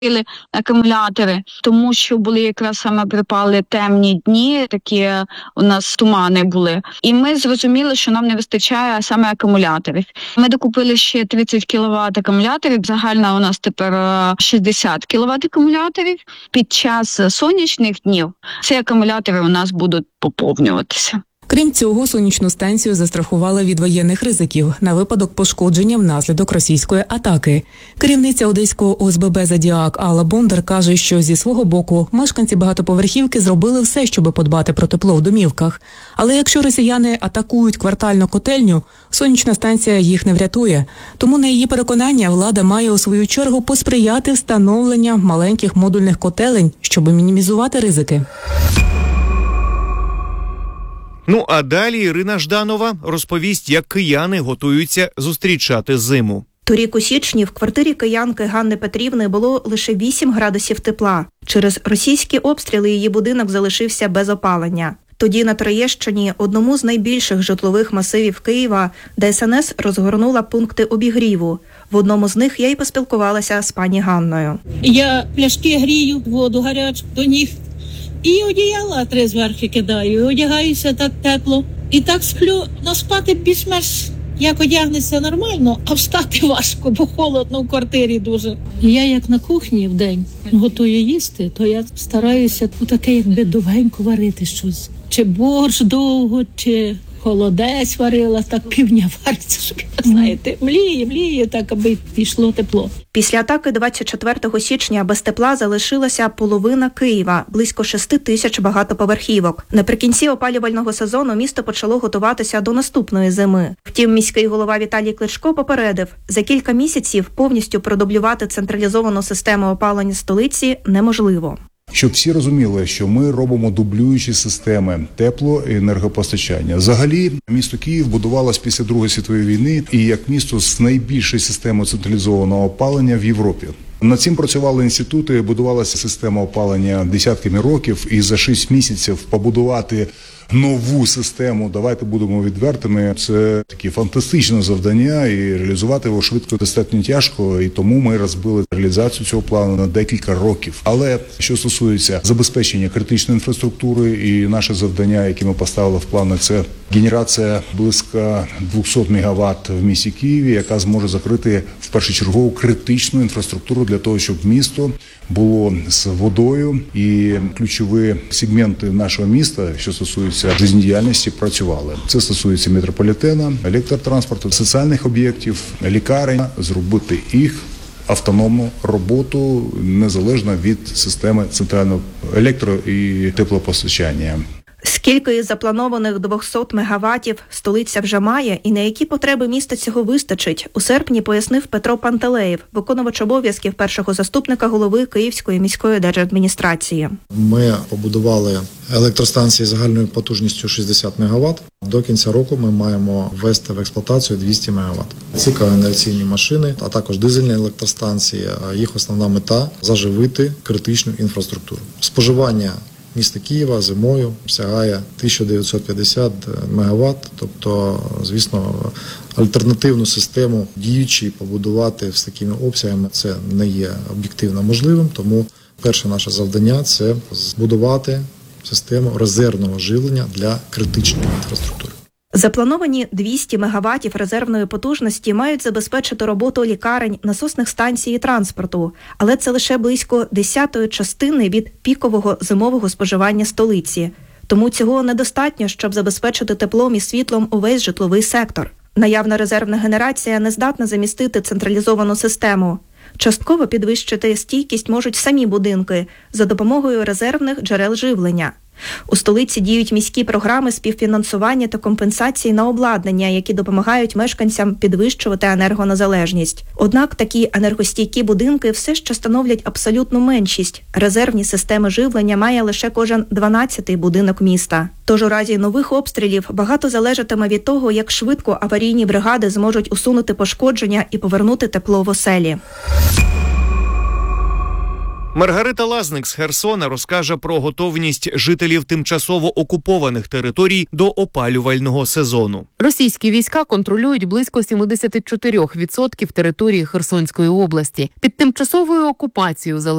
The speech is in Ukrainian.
акумулятори, тому що були якраз саме припали темні дні, такі у нас тумани були. І ми зрозуміли, що нам не вистачає саме акумуляторів. Ми докупили ще 30 кВт акумуляторів, загально у нас тепер 60 кВт акумуляторів. Під час сонячних днів ці акумулятори у нас будуть поповнюватися. Крім цього, сонячну станцію застрахували від воєнних ризиків на випадок пошкодження внаслідок російської атаки. Керівниця Одеського ОСББ «Зодіак» Алла Бондар каже, що зі свого боку мешканці багатоповерхівки зробили все, щоб подбати про тепло в домівках. Але якщо росіяни атакують квартальну котельню, сонячна станція їх не врятує. Тому, на її переконання, влада має у свою чергу посприяти встановленню маленьких модульних котелень, щоб мінімізувати ризики. Ну а далі Ірина Жданова розповість, як кияни готуються зустрічати зиму. Торік у січні в квартирі киянки Ганни Петрівни було лише 8 градусів тепла. Через російські обстріли її будинок залишився без опалення. Тоді на Троєщині, одному з найбільших житлових масивів Києва, ДСНС розгорнула пункти обігріву. В одному з них я й поспілкувалася з пані Ганною. Я пляшки грію, воду гарячу до ніг. І одіяла 3 зверху кидаю, і одягаюся так тепло. І так сплю, но спати більш-менш як одягнеться нормально, а встати важко, бо холодно в квартирі дуже. Я як на кухні вдень готую їсти, то я стараюся таке якби довгенько варити щось. Чи борщ довго, чи холодець варила, так півдня вариться, щоб, знаєте, мліє, так, аби пішло тепло. Після атаки 24 січня без тепла залишилася половина Києва, близько 6 тисяч багатоповерхівок. Наприкінці опалювального сезону місто почало готуватися до наступної зими. Втім, міський голова Віталій Кличко попередив, за кілька місяців повністю продублювати централізовану систему опалення столиці неможливо. Щоб всі розуміли, що ми робимо дублюючі системи тепло- і енергопостачання. Взагалі, місто Київ будувалось після Другої світової війни і як місто з найбільшою системою централізованого опалення в Європі. Над цим працювали інститути, будувалася система опалення десятками років, і за 6 місяців побудувати нову систему, давайте будемо відвертими, це таке фантастичне завдання, і реалізувати його швидко достатньо тяжко, і тому ми розбили реалізацію цього плану на декілька років. Але що стосується забезпечення критичної інфраструктури, і наше завдання, яке ми поставили в плани, це генерація близько 200 МВт в місті Києві, яка зможе закрити в першочергову критичну інфраструктуру для того, щоб місто було з водою, і ключові сегменти нашого міста, що стосуються життєдіяльності, працювали. Це стосується метрополітена, електротранспорту, соціальних об'єктів, лікарень, зробити їх автономну роботу незалежно від системи центрального електро- і теплопостачання. Скільки із запланованих 200 мегаваттів столиця вже має і на які потреби міста цього вистачить, у серпні пояснив Петро Пантелеєв, виконувач обов'язків першого заступника голови Київської міської держадміністрації. Ми побудували електростанції загальною потужністю 60 МВт. До кінця року ми маємо ввести в експлуатацію 200 МВт. Ці когенераційні машини, а також дизельні електростанції, їх основна мета – заживити критичну інфраструктуру. Споживання міста Києва зимою сягає 1950 МВт, тобто, звісно, альтернативну систему діючі побудувати з такими обсягами це не є об'єктивно можливим, тому перше наше завдання – це збудувати систему резервного живлення для критичної інфраструктури. Заплановані 200 мегаваттів резервної потужності мають забезпечити роботу лікарень, насосних станцій і транспорту, але це лише близько 10-ї частини від пікового зимового споживання столиці. Тому цього недостатньо, щоб забезпечити теплом і світлом увесь житловий сектор. Наявна резервна генерація не здатна замістити централізовану систему. Частково підвищити стійкість можуть самі будинки за допомогою резервних джерел живлення. У столиці діють міські програми співфінансування та компенсації на обладнання, які допомагають мешканцям підвищувати енергонезалежність. Однак такі енергостійкі будинки все ще становлять абсолютну меншість. Резервні системи живлення має лише кожен 12-й будинок міста. Тож у разі нових обстрілів багато залежатиме від того, як швидко аварійні бригади зможуть усунути пошкодження і повернути тепло в оселі. Маргарита Лазник з Херсона розкаже про готовність жителів тимчасово окупованих територій до опалювального сезону. Російські війська контролюють близько 74% території Херсонської області. Під тимчасовою окупацією